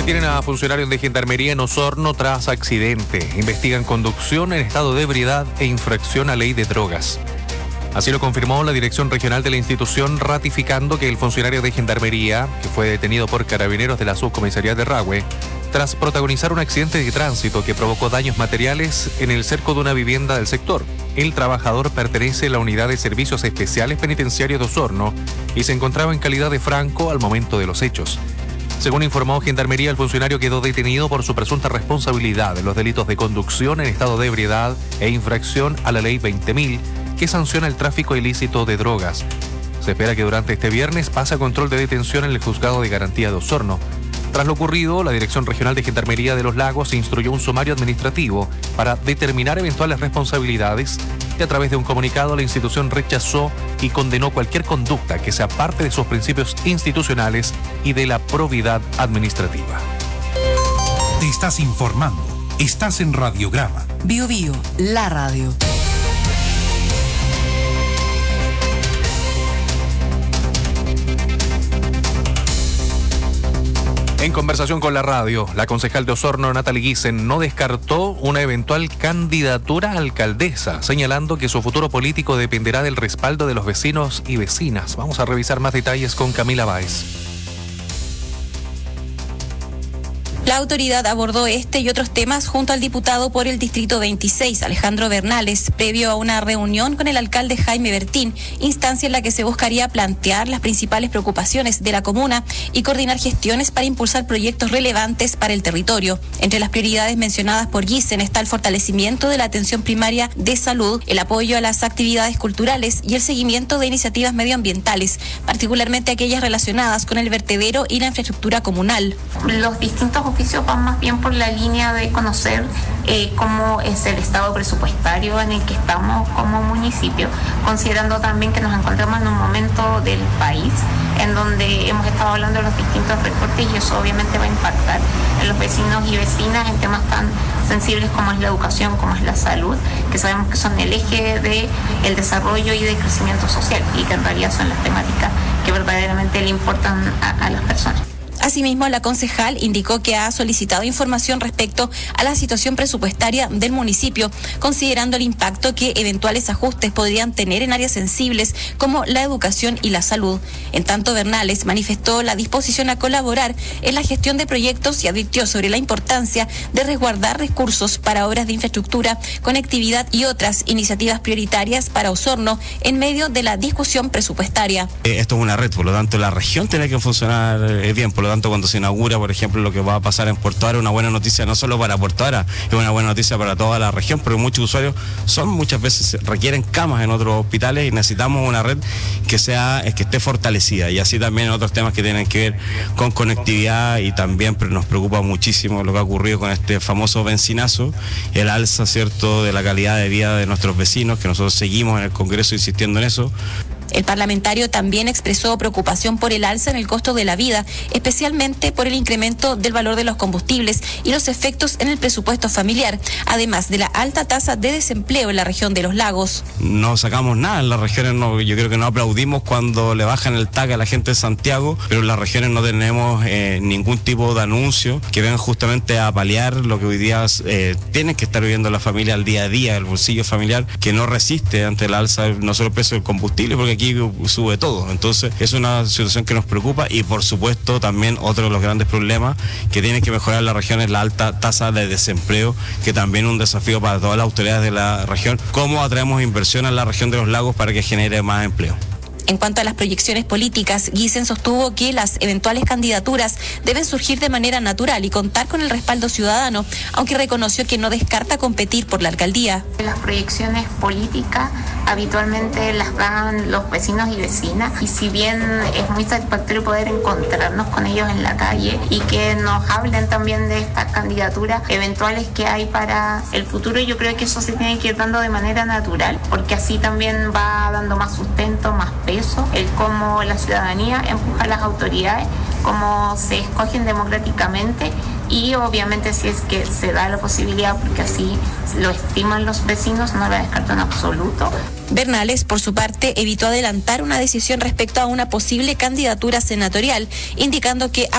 Detienen a funcionarios de Gendarmería en Osorno tras accidente. Investigan conducción en estado de ebriedad e infracción a ley de drogas. Así lo confirmó la dirección regional de la institución, ratificando que el funcionario de Gendarmería, que fue detenido por carabineros de la subcomisaría de Rahue, tras protagonizar un accidente de tránsito que provocó daños materiales en el cerco de una vivienda del sector. El trabajador pertenece a la Unidad de Servicios Especiales Penitenciarios de Osorno y se encontraba en calidad de franco al momento de los hechos. Según informó Gendarmería, el funcionario quedó detenido por su presunta responsabilidad en los delitos de conducción en estado de ebriedad e infracción a la ley 20.000, que sanciona el tráfico ilícito de drogas. Se espera que durante este viernes pase a control de detención en el Juzgado de Garantía de Osorno. Tras lo ocurrido, la Dirección Regional de Gendarmería de Los Lagos instruyó un sumario administrativo para determinar eventuales responsabilidades y a través de un comunicado la institución rechazó y condenó cualquier conducta que sea parte de sus principios institucionales y de la probidad administrativa. Te estás informando. Estás en Radiograma. Bio Bio, la radio. En conversación con la radio, la concejal de Osorno, Natalie Giesen, no descartó una eventual candidatura a alcaldesa, señalando que su futuro político dependerá del respaldo de los vecinos y vecinas. Vamos a revisar más detalles con Camila Báez. La autoridad abordó este y otros temas junto al diputado por el Distrito 26, Alejandro Bernales, previo a una reunión con el alcalde Jaime Bertín, instancia en la que se buscaría plantear las principales preocupaciones de la comuna y coordinar gestiones para impulsar proyectos relevantes para el territorio. Entre las prioridades mencionadas por Giesen está el fortalecimiento de la atención primaria de salud, el apoyo a las actividades culturales y el seguimiento de iniciativas medioambientales, particularmente aquellas relacionadas con el vertedero y la infraestructura comunal. Los distintos oficios van más bien por la línea de conocer cómo es el estado presupuestario en el que estamos como municipio, considerando también que nos encontramos en un momento del país en donde hemos estado hablando de los distintos recortes y eso obviamente va a impactar en los vecinos y vecinas en temas tan sensibles como es la educación, como es la salud, que sabemos que son el eje del desarrollo y del crecimiento social y que en realidad son las temáticas que verdaderamente le importan a las personas. Asimismo, la concejal indicó que ha solicitado información respecto a la situación presupuestaria del municipio, considerando el impacto que eventuales ajustes podrían tener en áreas sensibles como la educación y la salud. En tanto, Bernales manifestó la disposición a colaborar en la gestión de proyectos y advirtió sobre la importancia de resguardar recursos para obras de infraestructura, conectividad y otras iniciativas prioritarias para Osorno en medio de la discusión presupuestaria. Esto es una red, por lo tanto la región tiene que funcionar bien, por lo tanto cuando se inaugura, por ejemplo, lo que va a pasar en Puerto Ara, una buena noticia no solo para Puerto Ara, es una buena noticia para toda la región, porque muchos usuarios muchas veces requieren camas en otros hospitales y necesitamos una red que esté fortalecida, y así también otros temas que tienen que ver con conectividad, y también nos preocupa muchísimo lo que ha ocurrido con este famoso benzinazo, el alza, ¿cierto?, de la calidad de vida de nuestros vecinos, que nosotros seguimos en el Congreso insistiendo en eso. El parlamentario también expresó preocupación por el alza en el costo de la vida, especialmente por el incremento del valor de los combustibles y los efectos en el presupuesto familiar, además de la alta tasa de desempleo en la región de Los Lagos. No sacamos nada en las regiones, yo creo que no aplaudimos cuando le bajan el TAC a la gente de Santiago, pero en las regiones no tenemos ningún tipo de anuncio que vengan justamente a paliar lo que hoy día tienen que estar viviendo la familia al día a día, el bolsillo familiar, que no resiste ante el alza, no solo el precio del combustible, porque aquí sube todo. Entonces es una situación que nos preocupa, y por supuesto también otro de los grandes problemas que tiene que mejorar la región es la alta tasa de desempleo, que también es un desafío para todas las autoridades de la región. ¿Cómo atraemos inversión a la región de Los Lagos para que genere más empleo? En cuanto a las proyecciones políticas, Giesen sostuvo que las eventuales candidaturas deben surgir de manera natural y contar con el respaldo ciudadano, aunque reconoció que no descarta competir por la alcaldía. Las proyecciones políticas habitualmente las dan los vecinos y vecinas, y si bien es muy satisfactorio poder encontrarnos con ellos en la calle y que nos hablen también de estas candidaturas eventuales que hay para el futuro, yo creo que eso se tiene que ir dando de manera natural, porque así también va dando más sustento, más peso, el cómo la ciudadanía empuja a las autoridades, cómo se escogen democráticamente, y obviamente si es que se da la posibilidad, porque así lo estiman los vecinos, no la descarto en absoluto. Bernales, por su parte, evitó adelantar una decisión respecto a una posible candidatura senatorial, indicando que